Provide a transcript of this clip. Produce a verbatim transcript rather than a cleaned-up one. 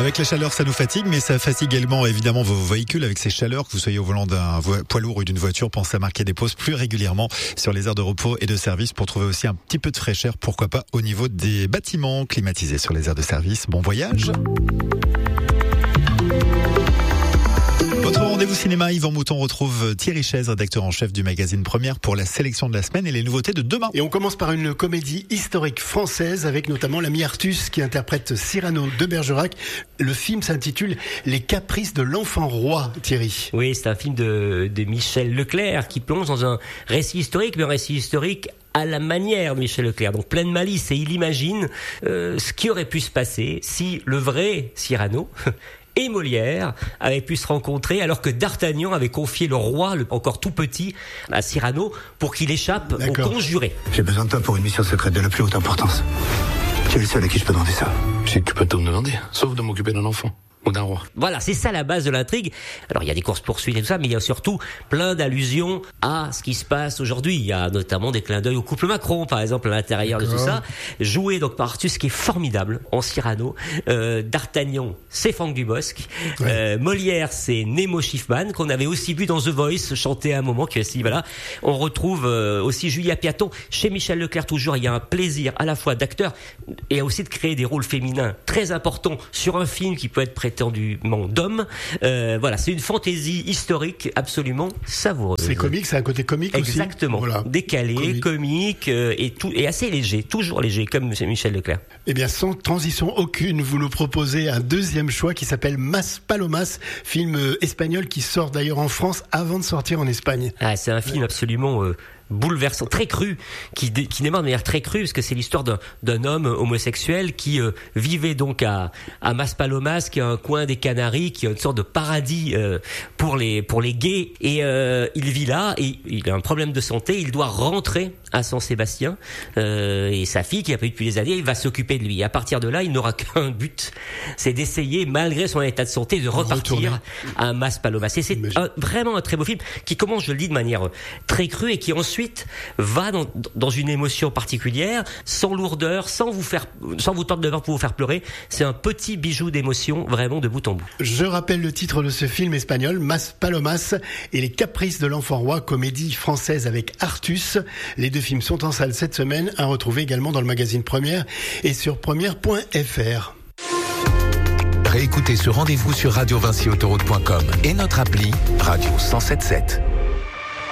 Avec la chaleur, ça nous fatigue, mais ça fatigue également évidemment vos véhicules avec ces chaleurs. Que vous soyez au volant d'un poids lourd ou d'une voiture, pensez à marquer des pauses plus régulièrement sur les aires de repos et de service pour trouver aussi un petit peu de fraîcheur, pourquoi pas au niveau des bâtiments climatisés sur les aires de service. Bon voyage. Votre rendez-vous cinéma, Yvan Mouton retrouve Thierry Chaise, rédacteur en chef du magazine Première, pour la sélection de la semaine et les nouveautés de demain. Et on commence par une comédie historique française avec notamment l'ami Artus qui interprète Cyrano de Bergerac. Le film s'intitule Les caprices de l'enfant roi, Thierry. Oui, c'est un film de, de Michel Leclerc qui plonge dans un récit historique, mais un récit historique à la manière de Michel Leclerc, donc plein de malice, et il imagine euh, ce qui aurait pu se passer si le vrai Cyrano et Molière avaient pu se rencontrer alors que D'Artagnan avait confié le roi, le, encore tout petit, à Cyrano pour qu'il échappe D'accord. au conjuré. J'ai besoin de toi pour une mission secrète de la plus haute importance. Tu es le seul à qui je peux demander ça. Je sais que tu peux tout me demander, sauf de m'occuper d'un enfant. Ou d'un roi. Voilà, c'est ça la base de l'intrigue. Alors il y a des courses-poursuites et tout ça, mais il y a surtout plein d'allusions à ce qui se passe aujourd'hui. Il y a notamment des clins d'œil au couple Macron, par exemple, à l'intérieur D'accord. de tout ça. Joué donc par Artus, qui est formidable en Cyrano. Euh, D'Artagnan, c'est Franck Dubosc. Ouais. Euh, Molière, c'est Nemo Schiffman, qu'on avait aussi vu dans The Voice chanter à un moment. Qui aussi, voilà. On retrouve euh, aussi Julia Piaton. Chez Michel Leclerc, toujours, il y a un plaisir à la fois d'acteur et aussi de créer des rôles féminins très importants sur un film qui peut être prêté étendument d'hommes. Euh, voilà, c'est une fantaisie historique absolument savoureuse. C'est comique, c'est un côté comique Exactement. aussi. Exactement. Décalé, comique, comique euh, et tout et assez léger, toujours léger, comme Michel Leclerc. Eh bien, sans transition aucune, vous nous proposez un deuxième choix qui s'appelle Mas Palomas, film espagnol qui sort d'ailleurs en France avant de sortir en Espagne. Ah, c'est un film absolument euh, bouleversant, très cru, qui, dé, qui démarre de manière très crue, parce que c'est l'histoire d'un, d'un homme homosexuel qui euh, vivait donc à, à Maspalomas, qui est un coin des Canaries, qui est une sorte de paradis euh, pour les pour les gays. Et euh, il vit là, et il a un problème de santé, il doit rentrer à San Sébastien, euh, et sa fille, qui a pas eu depuis des années, il va s'occuper de lui. Et à partir de là, il n'aura qu'un but, c'est d'essayer, malgré son état de santé, de repartir Retourner. à Maspalomas. Et c'est un, vraiment un très beau film, qui commence, je le dis, de manière très crue, et qui ensuite va dans, dans une émotion particulière, sans lourdeur, sans vous faire, sans vous tordre de verre pour vous faire pleurer. C'est un petit bijou d'émotion, vraiment de bout en bout. Je rappelle le titre de ce film espagnol, Mas Palomas et les caprices de l'enfant roi, comédie française avec Artus. Les deux films sont en salle cette semaine, à retrouver également dans le magazine Première et sur première point f r. Réécoutez ce rendez-vous sur radio vinci autoroute point com et notre appli Radio cent sept sept.